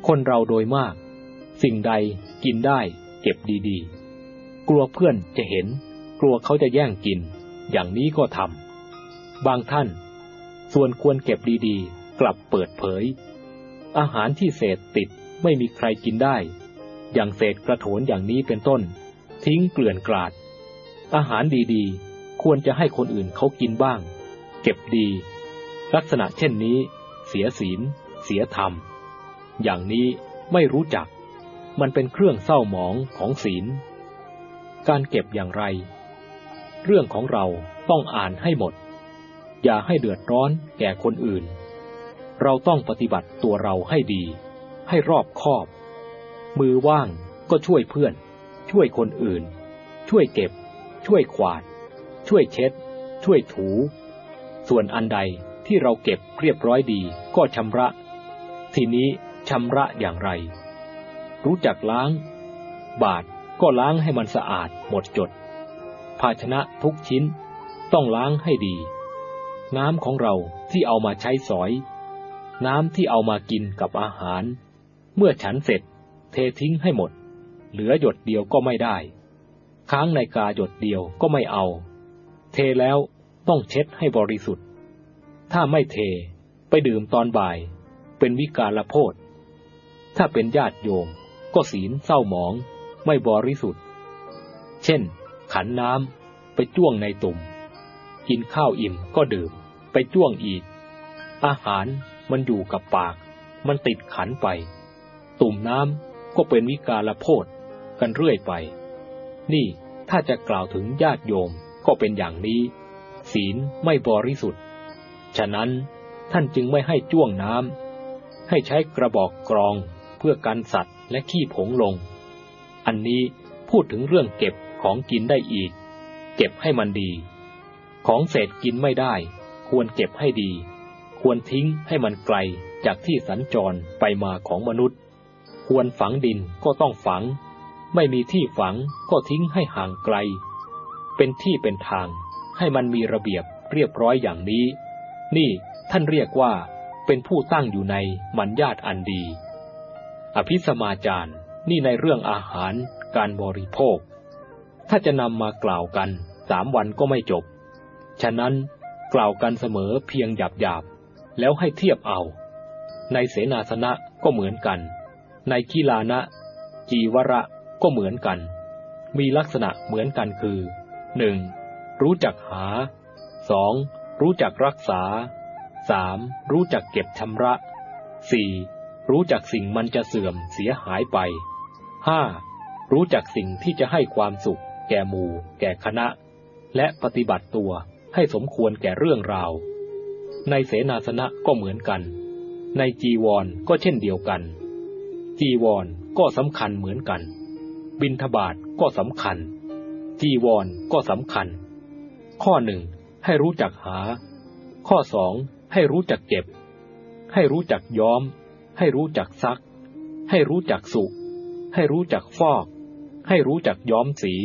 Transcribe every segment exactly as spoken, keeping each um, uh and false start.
คนเราโดยมากสิ่งใดกินได้เก็บดีๆกลัวเพื่อนจะเห็นกลัวเขาจะแย่งกินอย่างนี้ก็ทำบางท่านส่วนควรเก็บดีๆกลับเปิดเผยอาหารที่เศษติดไม่มีใครกินได้อย่างเศษกระโถนอย่างนี้เป็นต้นทิ้งเกลื่อนกลาดอาหารดีๆควรจะให้คนอื่นเขากินบ้างเก็บดีลักษณะเช่นนี้เสียศีลเสียธรรมอย่างนี้ไม่รู้จักมันเป็นเครื่องเศร้าหมองของศีลการเก็บอย่างไรเรื่องของเราต้องอ่านให้หมดอย่าให้เดือดร้อนแก่คนอื่นเราต้องปฏิบัติตัวเราให้ดีให้รอบคอบมือว่างก็ช่วยเพื่อนช่วยคนอื่นช่วยเก็บช่วยขวาดช่วยเช็ดช่วยถูส่วนอันใดที่เราเก็บเรียบร้อยดีก็ชำระทีนี้ชำระอย่างไรรู้จักล้างบาตรก็ล้างให้มันสะอาดหมดจดภาชนะทุกชิ้นต้องล้างให้ดีน้ำของเราที่เอามาใช้สอยน้ำที่เอามากินกับอาหารเมื่อฉันเสร็จเททิ้งให้หมดเหลือหยดเดียวก็ไม่ได้ค้างในกาหยดเดียวก็ไม่เอาเทแล้วต้องเช็ดให้บริสุทธิ์ถ้าไม่เทไปดื่มตอนบ่ายเป็นวิกาลโพธถ้าเป็นญาติโยมก็ศีลเศร้าหมองไม่บริสุทธิ์เช่นขันน้ำไปจ้วงในตุ่มกินข้าวอิ่มก็ดื่มไปจ้วงอีกอาหารมันอยู่กับปากมันติดขันไปตุ่มน้ำก็เป็นวิกาลโพธกันเรื่อยไปนี่ถ้าจะกล่าวถึงญาติโยมก็เป็นอย่างนี้ศีลไม่บริสุทธิ์ฉะนั้นท่านจึงไม่ให้จ้วงน้ำให้ใช้กระบอกกรองเพื่อกันสัตว์และขี้ผงลงอันนี้พูดถึงเรื่องเก็บของกินได้อีกเก็บให้มันดีของเศษกินไม่ได้ควรเก็บให้ดีควรทิ้งให้มันไกลจากที่สัญจรไปมาของมนุษย์ควรฝังดินก็ต้องฝังไม่มีที่ฝังก็ทิ้งให้ห่างไกลเป็นที่เป็นทางให้มันมีระเบียบเรียบร้อยอย่างนี้นี่ท่านเรียกว่าเป็นผู้ตั้งอยู่ในมัญญาตอันดีอภิสมาจารนี่ในเรื่องอาหารการบริโภคถ้าจะนำมากล่าวกันสามวันก็ไม่จบฉะนั้นกล่าวกันเสมอเพียงหยาบๆแล้วให้เทียบเอาในเสนาสนะก็เหมือนกันในกีฬานะจีวระก็เหมือนกันมีลักษณะเหมือนกันคือหนึ่งรู้จักหาสองรู้จักรักษาสามรู้จักเก็บชำระสี่รู้จักสิ่งมันจะเสื่อมเสียหายไปห้ารู้จักสิ่งที่จะให้ความสุขแก่หมู่แก่คณะและปฏิบัติตัวให้สมควรแก่เรื่องราวในเสนาสนะก็เหมือนกันในจีวรก็เช่นเดียวกันจีวรก็สำคัญเหมือนกันบิณฑบาตก็สำคัญจีวรก็สำคัญข้อหนึ่งให้รู้จักหาข้อสองให้รู้จักเก็บให้รู้จักย้อมให้รู้จักซักให้รู้จักสุให้รู้จักฟอกให้รู้จักย้อมสี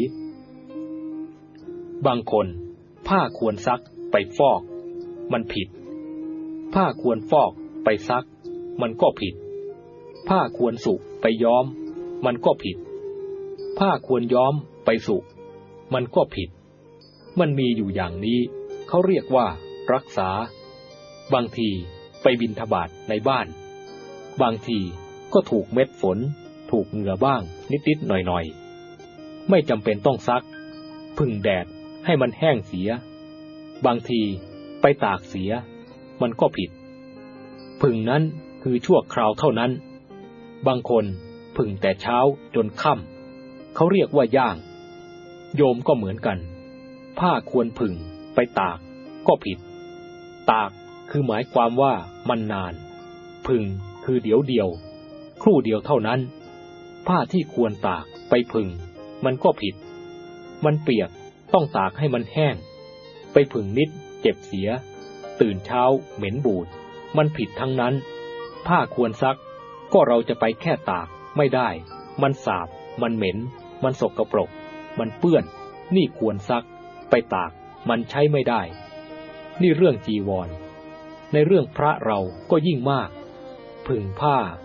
บางคนผ้าควรซักไปฟอกมันผิดผ้าควรฟอกไปซักมันก็ผิดผ้าควรสุไปย้อมมันก็ผิดผ้าควรย้อมไปสุมันก็ผิดมันมีอยู่อย่างนี้เขาเรียกว่ารักษาบางทีไปบิณฑบาตในบ้านบางทีก็ถูกเม็ดฝนถูกเหงื่อบ้างนิดๆหน่อยๆไม่จำเป็นต้องซักพึ่งแดดให้มันแห้งเสียบางทีไปตากเสียมันก็ผิดพึ่งนั้นคือชั่วคราวเท่านั้นบางคนพึ่งแต่เช้าจนค่ำเขาเรียกว่าย่างโยมก็เหมือนกันผ้าควรผึ่งไปตากก็ผิดตากคือหมายความว่ามันนานผึ่งคือเดี๋ยวเดียวครู่เดียวเท่านั้นผ้าที่ควรตากไปผึ่งมันก็ผิดมันเปียกต้องตากให้มันแห้งไปผึ่งนิดเจ็บเสียตื่นเช้าเหม็นบูดมันผิดทั้งนั้นผ้าควรซักก็เราจะไปแค่ตากไม่ได้มันสาบมันเหม็นมันสกปรกมันเปื้อนนี่ควรซักไปตากมันใช้ไม่ได้นี่เรื่องจีวรในเรื่องพระเราก็ยิ่งมากผึ่งผ้า